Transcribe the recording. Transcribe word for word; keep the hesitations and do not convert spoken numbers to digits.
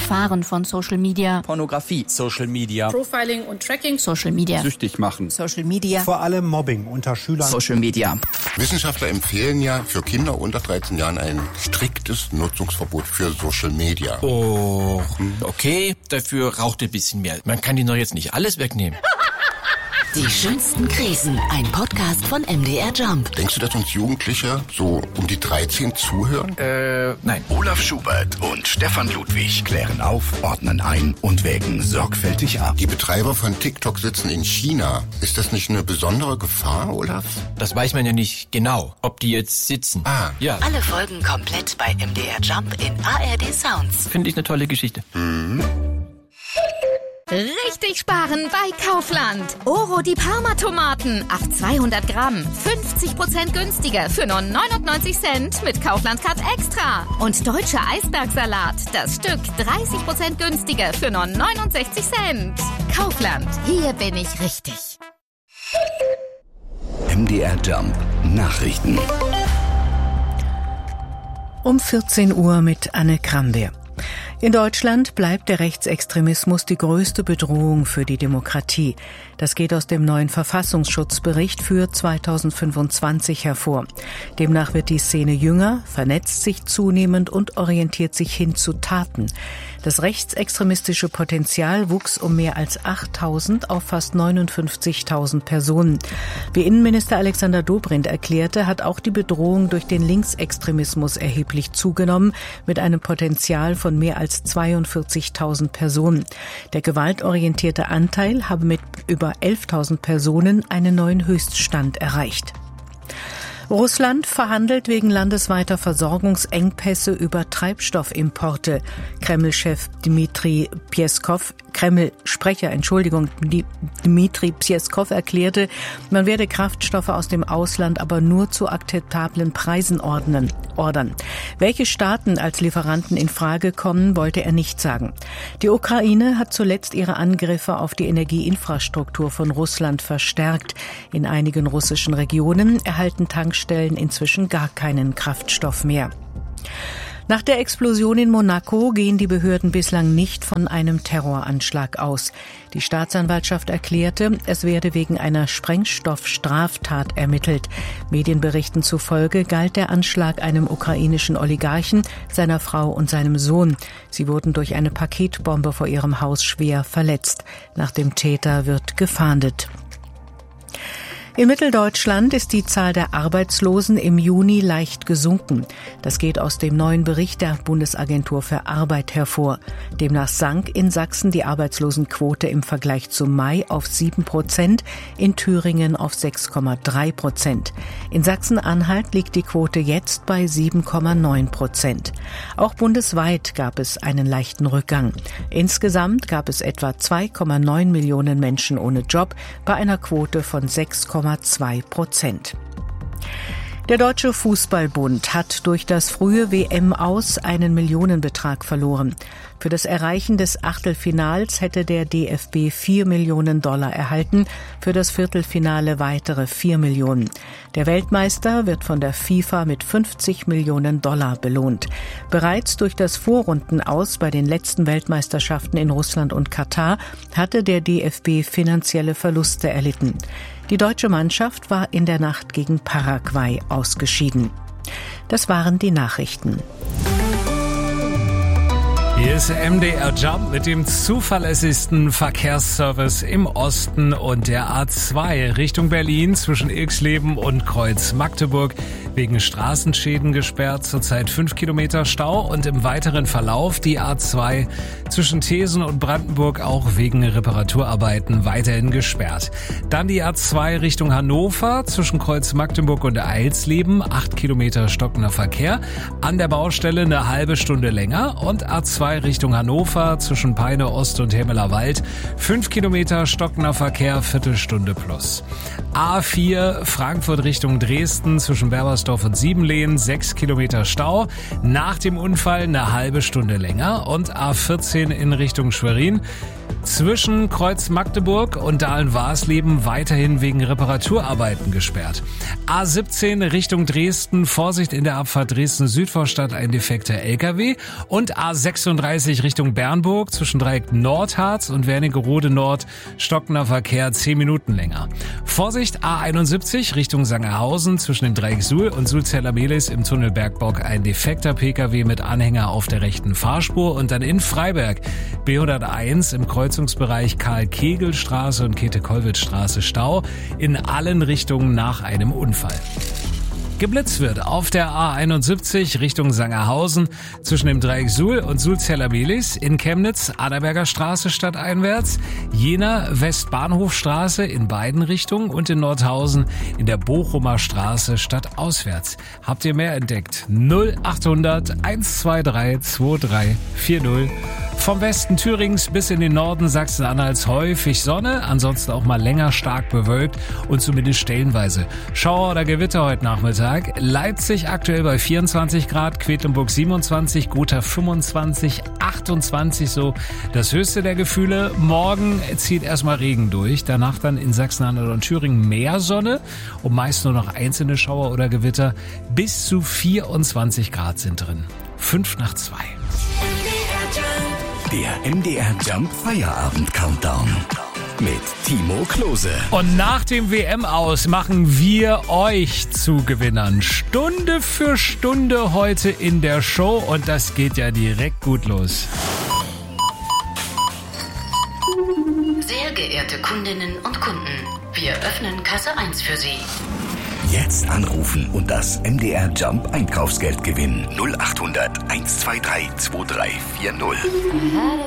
Gefahren von Social Media. Pornografie. Social Media. Profiling und Tracking. Social Media. Süchtig machen. Social Media. Vor allem Mobbing unter Schülern. Social Media. Wissenschaftler empfehlen ja für Kinder unter dreizehn Jahren ein striktes Nutzungsverbot für Social Media. Oh, okay, dafür raucht ein bisschen mehr. Man kann ihnen doch jetzt nicht alles wegnehmen. Die schönsten Krisen, ein Podcast von M D R Jump. Denkst du, dass uns Jugendliche so um die dreizehn zuhören? Äh, nein. Olaf Schubert und Stefan Ludwig klären auf, ordnen ein und wägen sorgfältig ab. Die Betreiber von TikTok sitzen in China. Ist das nicht eine besondere Gefahr, Olaf? Das weiß man ja nicht genau, ob die jetzt sitzen. Ah. Ja. Alle Folgen komplett bei M D R Jump in A R D Sounds. Finde ich eine tolle Geschichte. Mhm. Richtig sparen bei Kaufland. Oro die Parma-Tomaten auf zweihundert Gramm. fünfzig Prozent günstiger für nur neunundneunzig Cent mit Kaufland-Card Extra. Und deutscher Eisbergsalat. Das Stück dreißig Prozent günstiger für nur neunundsechzig Cent. Kaufland. Hier bin ich richtig. M D R Jump Nachrichten. Um vierzehn Uhr mit Anne Krambeer. In Deutschland bleibt der Rechtsextremismus die größte Bedrohung für die Demokratie. Das geht aus dem neuen Verfassungsschutzbericht für zweitausendfünfundzwanzig hervor. Demnach wird die Szene jünger, vernetzt sich zunehmend und orientiert sich hin zu Taten. Das rechtsextremistische Potenzial wuchs um mehr als achttausend auf fast neunundfünfzigtausend Personen. Wie Innenminister Alexander Dobrindt erklärte, hat auch die Bedrohung durch den Linksextremismus erheblich zugenommen, mit einem Potenzial von mehr als zweiundvierzigtausend Personen. Der gewaltorientierte Anteil habe mit über elftausend Personen einen neuen Höchststand erreicht. Russland verhandelt wegen landesweiter Versorgungsengpässe über Treibstoffimporte. Kreml-Chef Dmitri Peskov, Kreml-Sprecher, Entschuldigung, Dmitri Peskov erklärte, man werde Kraftstoffe aus dem Ausland aber nur zu akzeptablen Preisen ordnen, ordern. Welche Staaten als Lieferanten in Frage kommen, wollte er nicht sagen. Die Ukraine hat zuletzt ihre Angriffe auf die Energieinfrastruktur von Russland verstärkt. In einigen russischen Regionen erhalten Tankstellen inzwischen gar keinen Kraftstoff mehr. Nach der Explosion in Monaco gehen die Behörden bislang nicht von einem Terroranschlag aus. Die Staatsanwaltschaft erklärte, es werde wegen einer Sprengstoffstraftat ermittelt. Medienberichten zufolge galt der Anschlag einem ukrainischen Oligarchen, seiner Frau und seinem Sohn. Sie wurden durch eine Paketbombe vor ihrem Haus schwer verletzt. Nach dem Täter wird gefahndet. In Mitteldeutschland ist die Zahl der Arbeitslosen im Juni leicht gesunken. Das geht aus dem neuen Bericht der Bundesagentur für Arbeit hervor. Demnach sank in Sachsen die Arbeitslosenquote im Vergleich zum Mai auf sieben Prozent, in Thüringen auf sechs Komma drei Prozent. In Sachsen-Anhalt liegt die Quote jetzt bei sieben Komma neun Prozent. Auch bundesweit gab es einen leichten Rückgang. Insgesamt gab es etwa zwei Komma neun Millionen Menschen ohne Job bei einer Quote von sechs Komma zwei Prozent. Der Deutsche Fußballbund hat durch das frühe W M-Aus einen Millionenbetrag verloren. Für das Erreichen des Achtelfinals hätte der D F B vier Millionen Dollar erhalten, für das Viertelfinale weitere vier Millionen. Der Weltmeister wird von der FIFA mit fünfzig Millionen Dollar belohnt. Bereits durch das Vorrundenaus bei den letzten Weltmeisterschaften in Russland und Katar hatte der D F B finanzielle Verluste erlitten. Die deutsche Mannschaft war in der Nacht gegen Paraguay ausgeschieden. Das waren die Nachrichten. Hier ist M D R Jump mit dem zuverlässigsten Verkehrsservice im Osten und der A zwei Richtung Berlin zwischen Ilksleben und Kreuz-Magdeburg. Wegen Straßenschäden gesperrt, zurzeit fünf Kilometer Stau und im weiteren Verlauf die A zwei zwischen Thesen und Brandenburg auch wegen Reparaturarbeiten weiterhin gesperrt. Dann die A zwei Richtung Hannover zwischen Kreuz-Magdeburg und Eilsleben, acht Kilometer stockender Verkehr. An der Baustelle eine halbe Stunde länger und A zwei Richtung Hannover zwischen Peine Ost und Hemmeler Wald, fünf Kilometer stockender Verkehr, Viertelstunde plus. A vier Frankfurt Richtung Dresden zwischen Berbers Wilmersdorf und Siebenlehen sechs Kilometer Stau. Nach dem Unfall eine halbe Stunde länger. Und A vierzehn in Richtung Schwerin. Zwischen Kreuz Magdeburg und Dahlen-Warsleben weiterhin wegen Reparaturarbeiten gesperrt. A siebzehn Richtung Dresden, Vorsicht in der Abfahrt Dresden-Südvorstadt, ein defekter L K W. Und A sechsunddreißig Richtung Bernburg, zwischen Dreieck Nordharz und Wernigerode Nord, stockender Verkehr zehn Minuten länger. Vorsicht A einundsiebzig Richtung Sangerhausen, zwischen dem Dreieck Suhl und Sulzeller-Mehlis im Tunnel Bergbock, ein defekter P K W mit Anhänger auf der rechten Fahrspur. Und dann in Freiberg B hunderteins im Kreuzungsbereich Karl-Kegel-Straße und Käthe-Kollwitz-Straße Stau in allen Richtungen nach einem Unfall. Geblitzt wird auf der A einundsiebzig Richtung Sangerhausen zwischen dem Dreieck Suhl und Sulzeller-Mehlis, in Chemnitz Aderberger Straße stadteinwärts, Jena Westbahnhofstraße in beiden Richtungen und in Nordhausen in der Bochumer Straße stadtauswärts. Habt ihr mehr entdeckt? null achthundert eins zwei drei zwei drei vier null. Vom Westen Thürings bis in den Norden Sachsen-Anhalts häufig Sonne, ansonsten auch mal länger stark bewölkt und zumindest stellenweise Schauer oder Gewitter heute Nachmittag. Leipzig aktuell bei vierundzwanzig Grad, Quedlinburg siebenundzwanzig, Gotha fünfundzwanzig, achtundzwanzig so das höchste der Gefühle. Morgen zieht erstmal Regen durch, danach dann in Sachsen-Anhalt und Thüringen mehr Sonne und meist nur noch einzelne Schauer oder Gewitter. Bis zu vierundzwanzig Grad sind drin. Fünf nach zwei. Der M D R Jump Feierabend Countdown mit Timo Klose. Und nach dem W M-Aus machen wir euch zu Gewinnern. Stunde für Stunde heute in der Show und das geht ja direkt gut los. Sehr geehrte Kundinnen und Kunden, wir öffnen Kasse eins für Sie. Jetzt anrufen und das M D R Jump Einkaufsgeld gewinnen. null achthundert eins zwei drei zwei drei vier null.